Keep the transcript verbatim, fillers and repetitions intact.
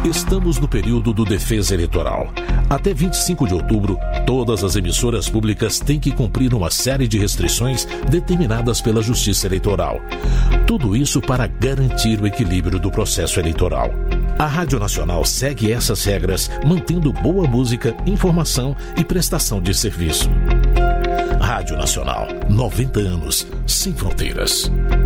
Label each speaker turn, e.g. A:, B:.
A: Estamos no período do Defesa Eleitoral. Até vinte e cinco de outubro, todas as emissoras públicas têm que cumprir uma série de restrições determinadas pela Justiça Eleitoral. Tudo isso para garantir o equilíbrio do processo eleitoral. A Rádio Nacional segue essas regras, mantendo boa música, informação e prestação de serviço. Rádio Nacional, noventa anos, sem fronteiras.